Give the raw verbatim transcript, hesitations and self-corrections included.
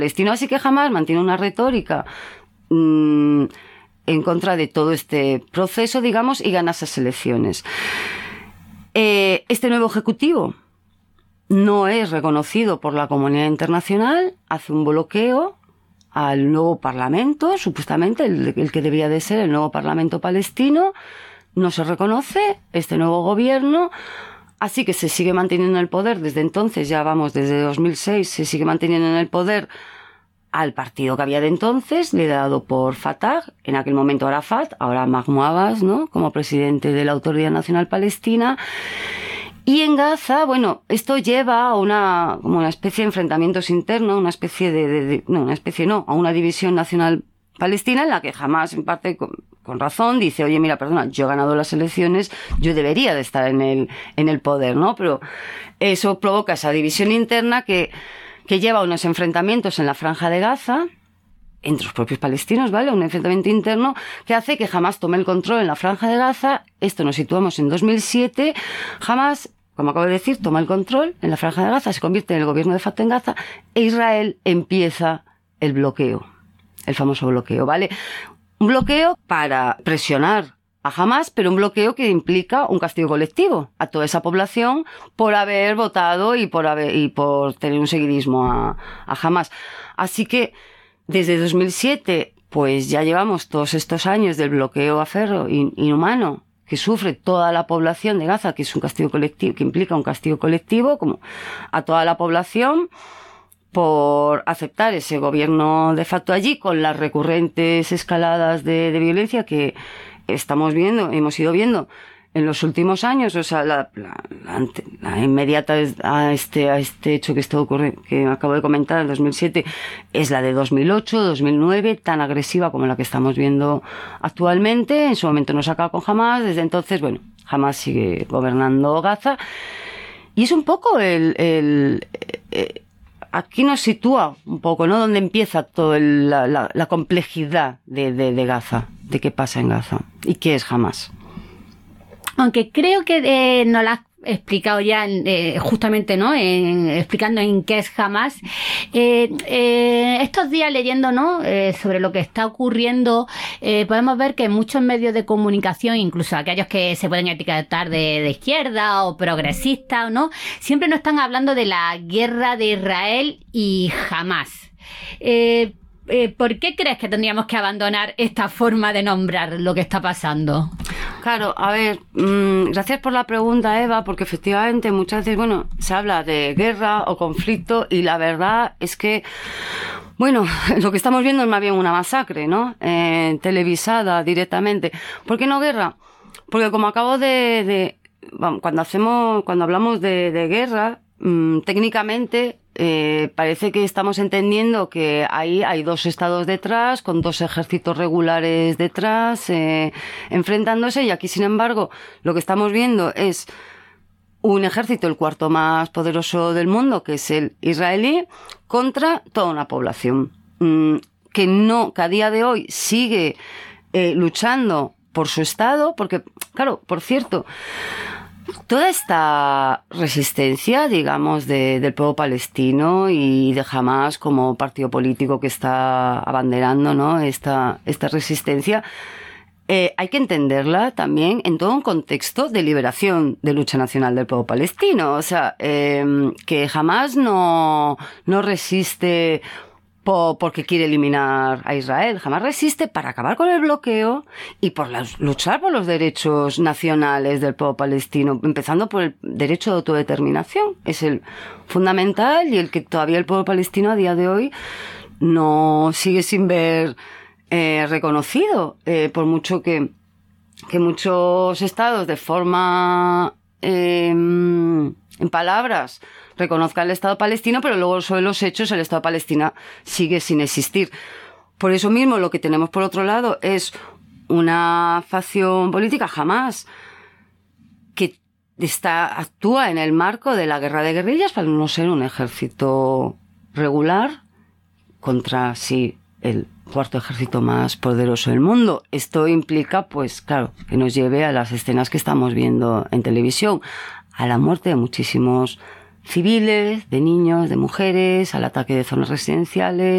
palestino, así que Hamás mantiene una retórica mmm, en contra de todo este proceso, digamos, y gana esas elecciones. Eh, este nuevo ejecutivo no es reconocido por la comunidad internacional, hace un bloqueo al nuevo parlamento, supuestamente el, el que debía de ser el nuevo parlamento palestino, no se reconoce este nuevo gobierno, así que se sigue manteniendo en el poder desde entonces, ya vamos, desde dos mil seis, se sigue manteniendo en el poder al partido que había de entonces, liderado por Fatah, en aquel momento Arafat, ahora Mahmoud Abbas, ¿no?, como presidente de la Autoridad Nacional Palestina. Y en Gaza, bueno, esto lleva a una, como una especie de enfrentamientos internos, una especie de, de, de no, una especie no, a una división nacional palestina en la que Hamás, en parte con, con razón, dice, oye, mira, perdona, yo he ganado las elecciones, yo debería de estar en el, en el poder, ¿no? Pero eso provoca esa división interna que, que lleva a unos enfrentamientos en la Franja de Gaza, entre los propios palestinos, ¿vale? Un enfrentamiento interno que hace que Hamás tome el control en la Franja de Gaza. Esto nos situamos en dos mil siete. Hamás, como acabo de decir, toma el control en la Franja de Gaza, se convierte en el gobierno de facto en Gaza, e Israel empieza el bloqueo, el famoso bloqueo, ¿vale? Un bloqueo para presionar a Hamás, pero un bloqueo que implica un castigo colectivo a toda esa población por haber votado y por haber, y por tener un seguidismo a, a Hamás. Así que desde dos mil siete, pues ya llevamos todos estos años del bloqueo a ferro inhumano que sufre toda la población de Gaza, que es un castigo colectivo, que implica un castigo colectivo como a toda la población por aceptar ese gobierno de facto allí, con las recurrentes escaladas de, de violencia que estamos viendo, hemos ido viendo en los últimos años. O sea, la, la, la, la inmediata a este, a este hecho que está ocurriendo, que acabo de comentar, en dos mil siete, es la de dos mil ocho, dos mil nueve, tan agresiva como la que estamos viendo actualmente. En su momento nos acaba con Hamás, desde entonces, bueno, Hamás sigue gobernando Gaza. Y es un poco el, el, el aquí nos sitúa un poco, ¿no?, donde empieza toda la, la, la complejidad de, de, de Gaza, de qué pasa en Gaza y qué es Hamás. Aunque creo que eh, nos lo has explicado ya eh, justamente, ¿no?, en, explicando en qué es Hamás. Eh, eh, estos días leyendo, ¿no?, eh, sobre lo que está ocurriendo, eh, podemos ver que muchos medios de comunicación, incluso aquellos que se pueden etiquetar de, de izquierda o progresistas, ¿no?, siempre nos están hablando de la guerra de Israel y Hamás. Eh, eh, ¿Por qué crees que tendríamos que abandonar esta forma de nombrar lo que está pasando? Claro, a ver, mmm, gracias por la pregunta, Eva, porque efectivamente muchas veces, bueno, se habla de guerra o conflicto y la verdad es que, bueno, lo que estamos viendo es más bien una masacre, ¿no? Eh, televisada directamente. ¿Por qué no guerra? Porque como acabo de, de cuando hacemos, cuando hablamos de, de guerra, mmm, técnicamente Eh, parece que estamos entendiendo que ahí hay dos estados detrás, con dos ejércitos regulares detrás, eh, enfrentándose, y aquí, sin embargo, lo que estamos viendo es un ejército, el cuarto más poderoso del mundo, que es el israelí, contra toda una población mmm, que no, que a día de hoy sigue eh, luchando por su estado, porque, claro, por cierto, toda esta resistencia, digamos, de, del pueblo palestino y de Hamás como partido político que está abanderando, ¿no?, esta, esta resistencia, eh, hay que entenderla también en todo un contexto de liberación, de lucha nacional del pueblo palestino. O sea, eh, que Hamás no, no resiste por, porque quiere eliminar a Israel. Hamás resiste para acabar con el bloqueo y por la, luchar por los derechos nacionales del pueblo palestino, empezando por el derecho de autodeterminación. Es el fundamental y el que todavía el pueblo palestino a día de hoy no sigue sin ver eh, reconocido, eh, por mucho que, que muchos estados de forma eh, en palabras reconozca el Estado palestino, pero luego sobre los hechos el Estado palestino sigue sin existir. Por eso mismo lo que tenemos por otro lado es una facción política, Hamás, que está, actúa en el marco de la guerra de guerrillas para no ser un ejército regular contra, sí, el cuarto ejército más poderoso del mundo. Esto implica, pues claro, que nos lleve a las escenas que estamos viendo en televisión, a la muerte de muchísimos civiles, de niños, de mujeres, al ataque de zonas residenciales.